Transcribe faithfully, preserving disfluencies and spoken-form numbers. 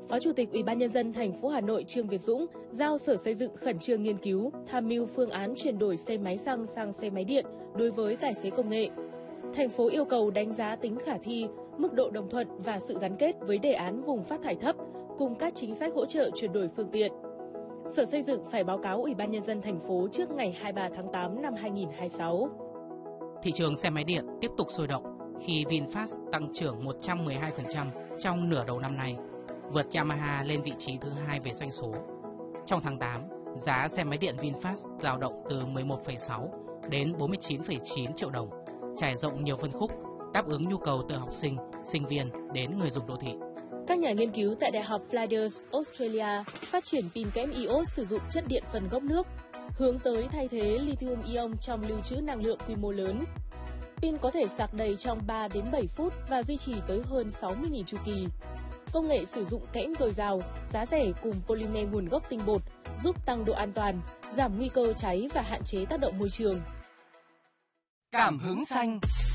Phó Chủ tịch Ủy ban Nhân dân thành phố Hà Nội Trương Việt Dũng giao Sở Xây dựng khẩn trương nghiên cứu, tham mưu phương án chuyển đổi xe máy xăng sang xe máy điện đối với tài xế công nghệ. Thành phố yêu cầu đánh giá tính khả thi, mức độ đồng thuận và sự gắn kết với đề án vùng phát thải thấp cùng các chính sách hỗ trợ chuyển đổi phương tiện. Sở Xây dựng phải báo cáo Ủy ban Nhân dân thành phố trước ngày hai mươi ba tháng tám năm hai nghìn không trăm hai mươi sáu. Thị trường xe máy điện tiếp tục sôi động khi VinFast tăng trưởng một trăm mười hai phần trăm trong nửa đầu năm nay, vượt Yamaha lên vị trí thứ hai về doanh số. Trong tháng tám, giá xe máy điện VinFast dao động từ mười một phẩy sáu đến bốn mươi chín phẩy chín triệu đồng, trải rộng nhiều phân khúc, đáp ứng nhu cầu từ học sinh, sinh viên đến người dùng đô thị. Các nhà nghiên cứu tại Đại học Flinders, Australia phát triển pin kẽm iốt sử dụng chất điện phần gốc nước, hướng tới thay thế lithium ion trong lưu trữ năng lượng quy mô lớn. Pin có thể sạc đầy trong ba đến bảy phút và duy trì tới hơn sáu mươi nghìn chu kỳ. Công nghệ sử dụng kẽm dồi dào, giá rẻ cùng polymer nguồn gốc tinh bột giúp tăng độ an toàn, giảm nguy cơ cháy và hạn chế tác động môi trường. Cảm hứng xanh.